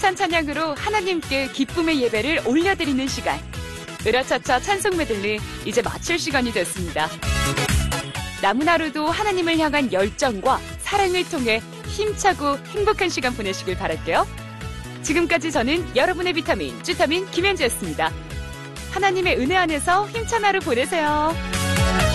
힘찬 찬양으로 하나님께 기쁨의 예배를 올려드리는 시간. 으라차차 찬송 메들리 이제 마칠 시간이 됐습니다. 남은 하루도 하나님을 향한 열정과 사랑을 통해 힘차고 행복한 시간 보내시길 바랄게요. 지금까지 저는 여러분의 비타민, 쭈타민 김현주였습니다. 하나님의 은혜 안에서 힘찬 하루 보내세요.